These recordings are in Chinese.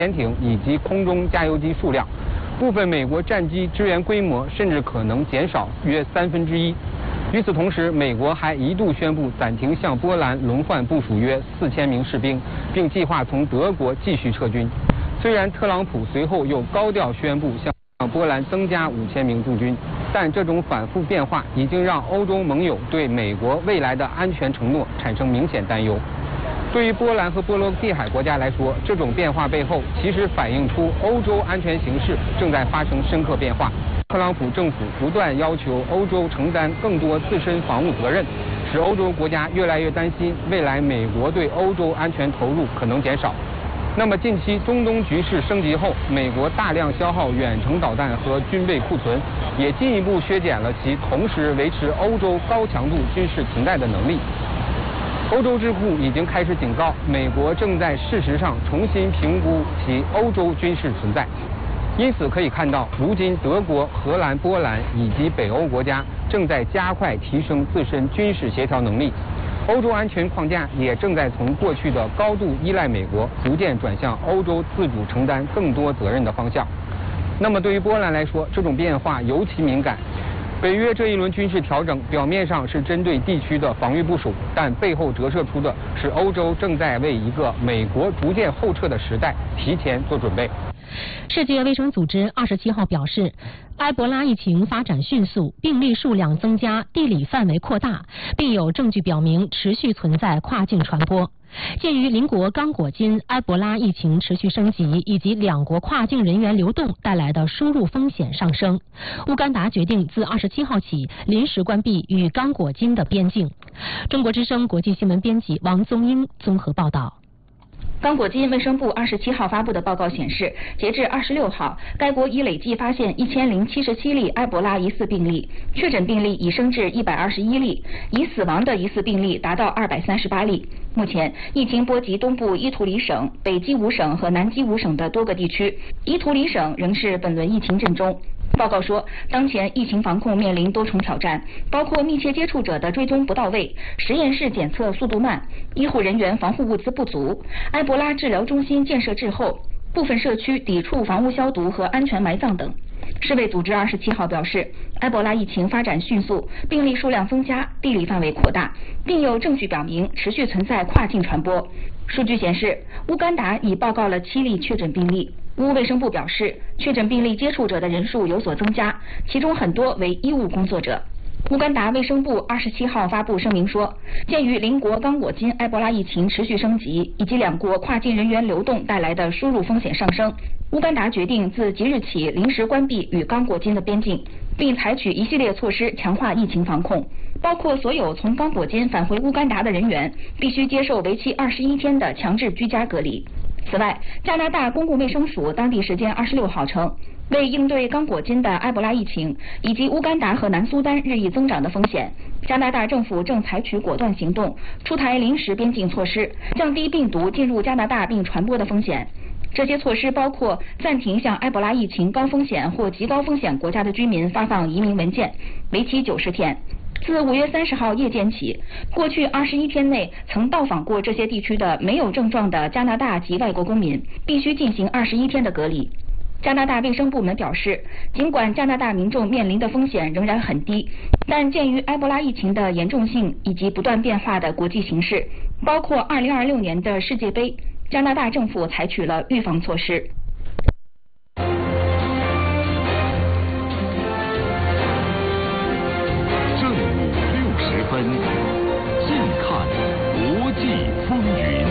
潜艇以及空中加油机数量，部分美国战机支援规模甚至可能减少约1/3。与此同时，美国还一度宣布暂停向波兰轮换部署约4000名士兵，并计划从德国继续撤军。虽然特朗普随后又高调宣布向波兰增加5000名驻军，但这种反复变化已经让欧洲盟友对美国未来的安全承诺产生明显担忧。对于波兰和波罗的海国家来说，这种变化背后其实反映出欧洲安全形势正在发生深刻变化。特朗普政府不断要求欧洲承担更多自身防务责任，使欧洲国家越来越担心未来美国对欧洲安全投入可能减少。那么近期中东局势升级后，美国大量消耗远程导弹和军备库存，也进一步削减了其同时维持欧洲高强度军事存在的能力。欧洲智库已经开始警告，美国正在事实上重新评估其欧洲军事存在。因此可以看到，如今德国、荷兰、波兰以及北欧国家正在加快提升自身军事协调能力，欧洲安全框架也正在从过去的高度依赖美国，逐渐转向欧洲自主承担更多责任的方向。那么对于波兰来说，这种变化尤其敏感。北约这一轮军事调整表面上是针对地区的防御部署，但背后折射出的是欧洲正在为一个美国逐渐后撤的时代提前做准备。 世界卫生组织27号表示，埃博拉疫情发展迅速，病例数量增加，地理范围扩大，并有证据表明持续存在跨境传播。鉴于邻国刚果金埃博拉疫情持续升级，以及两国跨境人员流动带来的输入风险上升，乌干达决定自27号起临时关闭与刚果金的边境。中国之声国际新闻编辑王宗英综合报道。 刚果金卫生部27号发布的报告显示，截至26号，该国已累计发现1077例埃博拉疑似病例，确诊病例已升至121例，已死亡的疑似病例达到238例。目前，疫情波及东部伊图里省、北基伍省和南基伍省的多个地区，伊图里省仍是本轮疫情震中。报告说，当前疫情防控面临多重挑战，包括密切接触者的追踪不到位、实验室检测速度慢、医护人员防护物资不足、埃博拉治疗中心建设滞后、部分社区抵触房屋消毒和安全埋葬等。世卫组织27号表示，埃博拉疫情发展迅速，病例数量增加，地理范围扩大，并有证据表明持续存在跨境传播。数据显示，乌干达已报告了7例确诊病例。乌卫生部表示，确诊病例接触者的人数有所增加，其中很多为医务工作者。乌干达卫生部27号发布声明说，鉴于邻国刚果金埃博拉疫情持续升级，以及两国跨境人员流动带来的输入风险上升，乌干达决定自即日起临时关闭与刚果金的边境，并采取一系列措施强化疫情防控，包括所有从刚果金返回乌干达的人员必须接受为期21天的强制居家隔离。此外，加拿大公共卫生署当地时间26号称，为应对刚果金的埃博拉疫情以及乌干达和南苏丹日益增长的风险，加拿大政府正采取果断行动，出台临时边境措施，降低病毒进入加拿大并传播的风险。这些措施包括暂停向埃博拉疫情高风险或极高风险国家的居民发放移民文件，为期90天。自5月30号夜间起，过去21天内曾到访过这些地区的没有症状的加拿大及外国公民，必须进行21天的隔离。加拿大卫生部门表示，尽管加拿大民众面临的风险仍然很低，但鉴于埃博拉疫情的严重性以及不断变化的国际形势，包括2026年的世界杯，加拿大政府采取了预防措施。 正午60分，近看国际风云。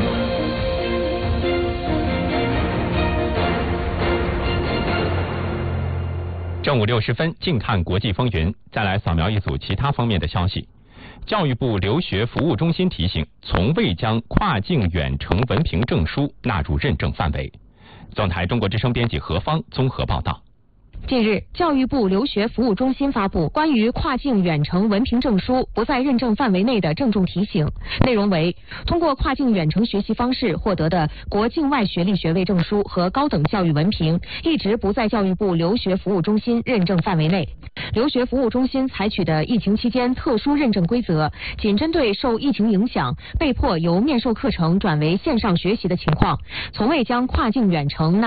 正午60分，近看国际风云。再来扫描一组其他方面的消息。教育部留学服务中心提醒，从未将跨境远程文凭证书纳入认证范围。总台中国之声编辑何芳综合报道。 近日，教育部留学服务中心发布关于跨境远程文凭证书不在认证范围内的郑重提醒，内容为：通过跨境远程学习方式获得的国境外学历学位证书和高等教育文凭，一直不在教育部留学服务中心认证范围内。留学服务中心采取的疫情期间特殊认证规则，仅针对受疫情影响被迫由面授课程转为线上学习的情况，从未将跨境远程纳